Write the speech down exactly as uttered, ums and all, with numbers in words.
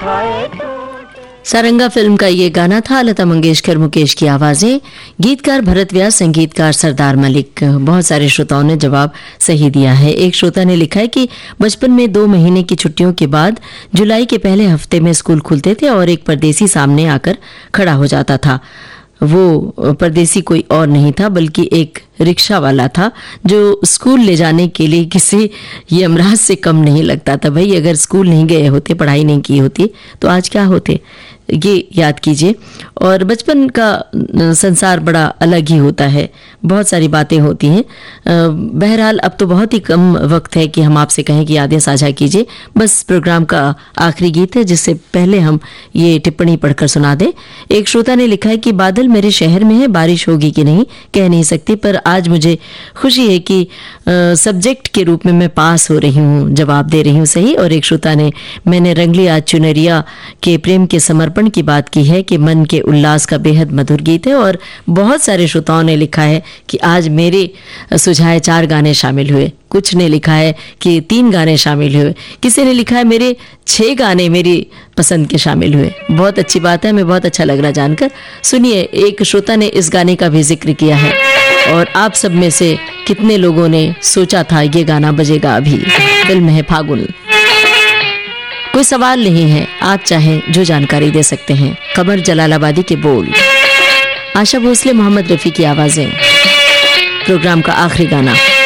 Saranga film का ये गाना था। लता मंगेशकर, मुकेश की आवाजें, गीतकार भरत व्यास, संगीतकार सरदार मलिक। बहुत सारे श्रोताओं ने जवाब सही दिया है। एक श्रोता ने लिखा है कि बचपन में दो महीने की छुट्टियों के बाद जुलाई के पहले हफ्ते में स्कूल खुलते थे और एक परदेसी सामने आकर खड़ा हो जाता था। वो परदेसी कोई और नहीं था बल्कि एक रिक्शा वाला था जो स्कूल ले जाने के लिए किसी यमराज से कम नहीं लगता था। भाई अगर स्कूल नहीं गए होते, पढ़ाई नहीं की होती तो आज क्या होते, ये याद कीजिए। और बचपन का संसार बड़ा अलग ही होता है, बहुत सारी बातें होती हैं। बहरहाल अब तो बहुत ही कम वक्त है कि हम आपसे कहें कि यादें साझा कीजिए। बस प्रोग्राम का आखिरी गीत है जिससे पहले हम ये टिप्पणी पढ़कर सुना दें। एक श्रोता ने लिखा है कि बादल मेरे शहर में है, बारिश होगी कि नहीं कह नहीं सकती, पर आज मुझे खुशी है कि सब्जेक्ट के रूप में मैं पास हो रही हूँ, जवाब दे रही हूँ सही। और एक श्रोता ने मैंने रंगली आज चुनरिया के प्रेम के समर्पण की बात की है कि मन के उल्लास का बेहद मधुर गीत है। और बहुत सारे श्रोताओं ने लिखा है कि आज मेरे सुझाए चार गाने शामिल हुए। कुछ ने लिखा है कि तीन गाने शामिल हुए, किसी ने लिखा है मेरे छह गाने मेरी पसंद के शामिल हुए। बहुत अच्छी बात है, हमें बहुत अच्छा लग रहा जानकर। सुनिए, एक श्रोता ने इस गाने का भी जिक्र किया है और आप सब में से कितने लोगों ने सोचा था ये गाना बजेगा अभी। फिल्म है फागुन। कोई सवाल नहीं है, आप चाहें जो जानकारी दे सकते हैं। कमर जलालाबादी के बोल, आशा भोसले, मोहम्मद रफी की आवाजें। प्रोग्राम का आखिरी गाना।